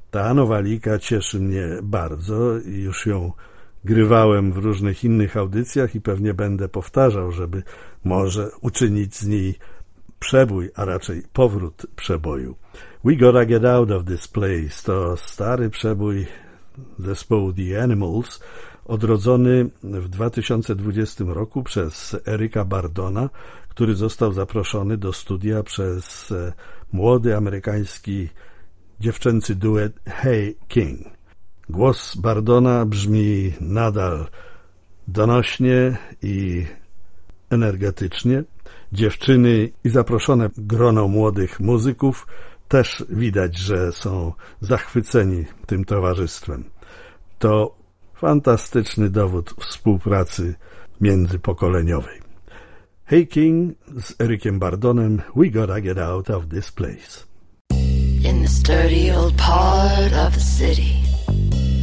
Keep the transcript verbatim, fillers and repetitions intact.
Ta nowalika cieszy mnie bardzo i już ją grywałem w różnych innych audycjach i pewnie będę powtarzał, żeby może uczynić z niej przebój, a raczej powrót przeboju. We Gotta Get Out of This Place to stary przebój zespołu The Animals, odrodzony w dwa tysiące dwudziestym roku przez Erika Burdona, który został zaproszony do studia przez młody amerykański dziewczęcy duet Hey King. Głos Burdona brzmi nadal donośnie i energetycznie. Dziewczyny i zaproszone grono młodych muzyków też widać, że są zachwyceni tym towarzystwem. To fantastyczny dowód współpracy międzypokoleniowej. Hey King z Erikiem Burdonem, We Gotta Get Out of This Place. In the sturdy old part of the city,